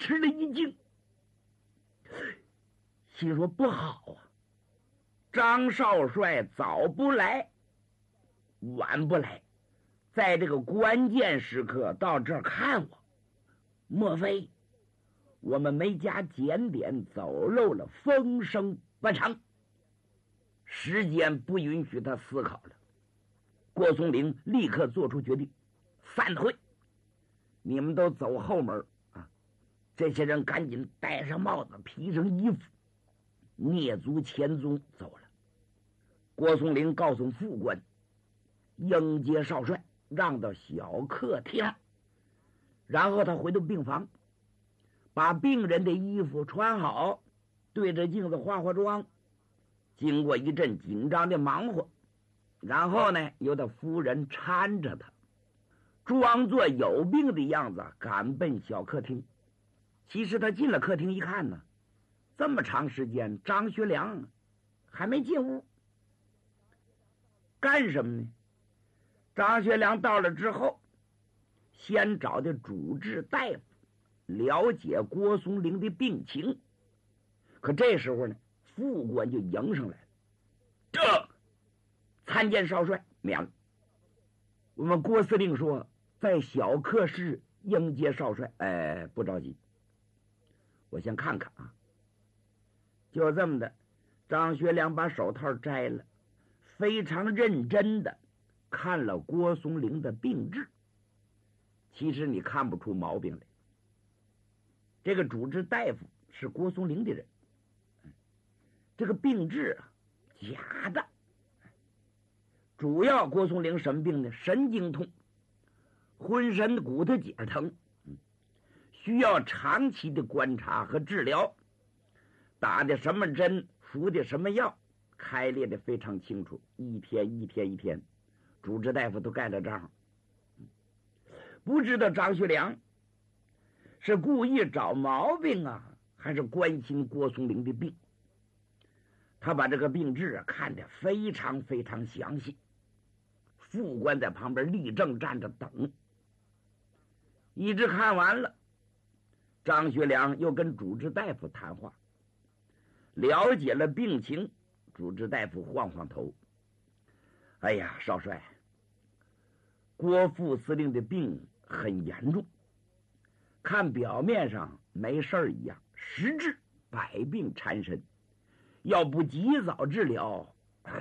吃了一惊，心说不好啊，张少帅早不来晚不来，在这个关键时刻到这儿看我，莫非我们没加检点走漏了风声不成？时间不允许他思考了，郭松龄立刻做出决定，散会，你们都走后门啊！这些人赶紧戴上帽子，披上衣服，蹑足潜踪走了。郭松龄告诉副官，迎接少帅，让到小客厅，然后他回到病房，把病人的衣服穿好，对着镜子化妆。经过一阵紧张的忙活，然后呢，由他夫人搀着他，装作有病的样子赶奔小客厅。其实他进了客厅一看呢，这么长时间张学良还没进屋，干什么呢？张学良到了之后，先找的主治大夫了解郭松龄的病情。可这时候呢，副官就迎上来了，这参见少帅，免了。我们郭司令说在小客室迎接少帅。不着急，我先看看啊。就这么的，张学良把手套摘了，非常认真的看了郭松龄的病治。其实你看不出毛病来，这个主治大夫是郭松龄的人，这个病治假的。主要郭松龄什么病呢？神经痛，浑身骨头节疼，需要长期的观察和治疗，打的什么针，服的什么药，开列的非常清楚，一天一天一天，主治大夫都盖了章。不知道张学良是故意找毛病啊，还是关心郭松龄的病。他把这个病治看得非常非常详细，副官在旁边立正站着等，一直看完了。张学良又跟主治大夫谈话，了解了病情。主治大夫晃晃头，哎呀，少帅，郭副司令的病很严重，看表面上没事一样，实质百病缠身，要不及早治疗，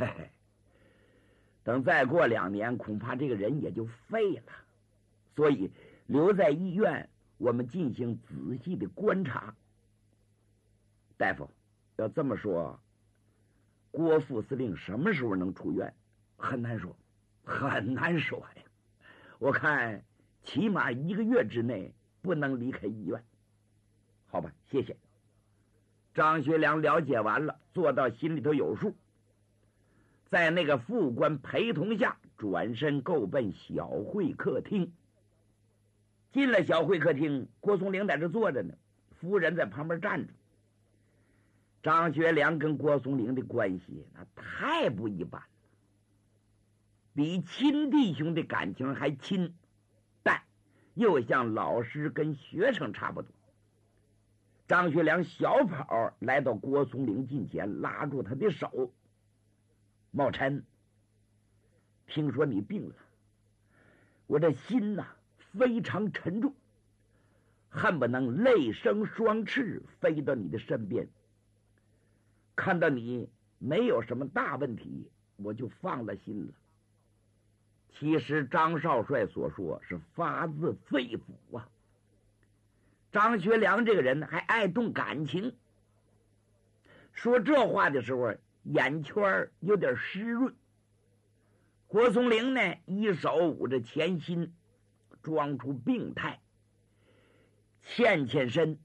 等再过2年，恐怕这个人也就废了。所以留在医院，我们进行仔细的观察。大夫，要这么说，郭副司令什么时候能出院？很难说，很难说呀。我看起码1个月之内不能离开医院。好吧，谢谢。张学良了解完了，做到心里头有数，在那个副官陪同下，转身够奔小会客厅。进了小会客厅，郭松龄在这坐着呢，夫人在旁边站着。张学良跟郭松龄的关系那太不一般了，比亲弟兄的感情还亲，但又像老师跟学生差不多。张学良小跑来到郭松龄近前，拉住他的手，茂琛，听说你病了，我这心呐非常沉重，恨不能泪生双翅飞到你的身边。看到你没有什么大问题，我就放了心了。其实张少帅所说是发自肺腑啊。张学良这个人还爱动感情，说这话的时候眼圈有点湿润。郭松龄呢，一手捂着前心，装出病态，欠身。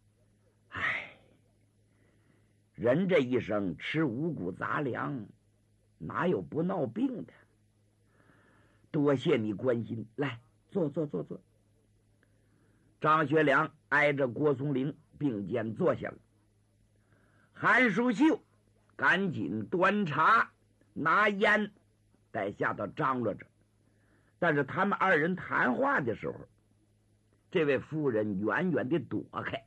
人这一生吃五谷杂粮，哪有不闹病的？多谢你关心，来坐。张学良挨着郭松龄并肩坐下了。韩淑秀赶紧端茶拿烟，在下头张罗着。但是他们2人谈话的时候，这位夫人远远地躲开。